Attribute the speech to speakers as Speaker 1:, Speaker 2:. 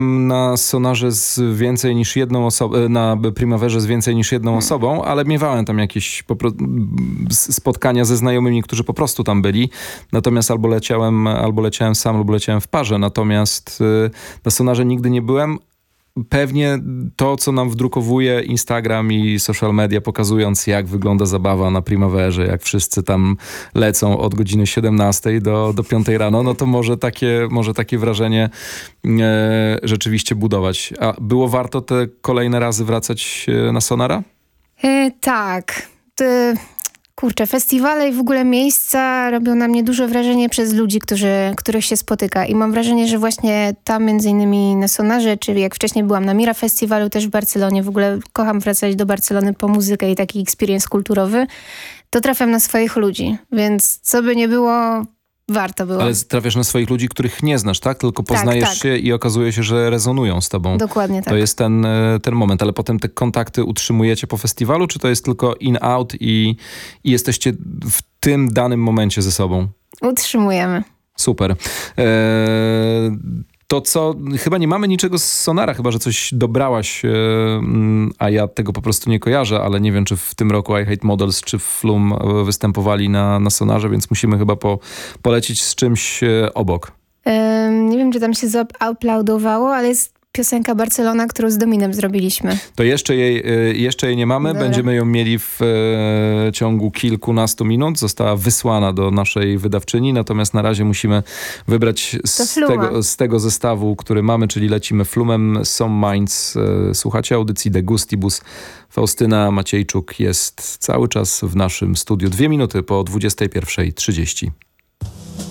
Speaker 1: na Sonarze z więcej niż jedną osobą, na Primaverze z więcej niż jedną osobą, ale miewałem tam jakieś spotkania ze znajomymi, którzy po prostu tam byli. Natomiast albo leciałem sam, albo leciałem w parze. Natomiast na Sonarze nigdy nie byłem. Pewnie to, co nam wdrukowuje Instagram i social media, pokazując, jak wygląda zabawa na Primaverze, jak wszyscy tam lecą od godziny 17 do 5 rano, no to może takie wrażenie rzeczywiście budować. A było warto te kolejne razy wracać na Sonara?
Speaker 2: Tak. Kurczę, festiwale i w ogóle miejsca robią na mnie duże wrażenie przez ludzi, których się spotyka. I mam wrażenie, że właśnie tam między innymi na Sonarze, czyli jak wcześniej byłam na Mira Festiwalu, też w Barcelonie, w ogóle kocham wracać do Barcelony po muzykę i taki experience kulturowy, to trafiam na swoich ludzi. Więc co by nie było, warto było.
Speaker 1: Ale trafiasz na swoich ludzi, których nie znasz, tak? Tylko poznajesz się i okazuje się, że rezonują z tobą.
Speaker 2: Dokładnie tak.
Speaker 1: To jest ten moment. Ale potem te kontakty utrzymujecie po festiwalu, czy to jest tylko in-out i jesteście w tym danym momencie ze sobą?
Speaker 2: Utrzymujemy.
Speaker 1: Super. To co, chyba nie mamy niczego z Sonara, chyba że coś dobrałaś, a ja tego po prostu nie kojarzę, ale nie wiem, czy w tym roku I Hate Models czy Flum występowali na Sonarze, więc musimy chyba polecić z czymś obok.
Speaker 2: Nie wiem, czy tam się uploadowało, ale jest piosenka Barcelona, którą z Dominem zrobiliśmy.
Speaker 1: To jeszcze jej nie mamy.
Speaker 2: Dobra.
Speaker 1: Będziemy ją mieli w ciągu kilkunastu minut. Została wysłana do naszej wydawczyni, natomiast na razie musimy wybrać z tego zestawu, który mamy, czyli lecimy Flumem, Some Minds. Słuchacie audycji De Gustibus. Faustyna Maciejczuk jest cały czas w naszym studiu. 2 minuty po 21:30.